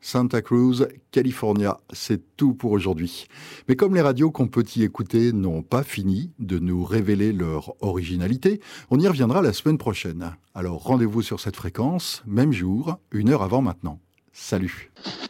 Santa Cruz, California. C'est tout pour aujourd'hui. Mais comme les radios qu'on peut y écouter n'ont pas fini de nous révéler leur originalité, on y reviendra la semaine prochaine. Alors rendez-vous sur cette fréquence, même jour, 1 heure avant maintenant. Salut!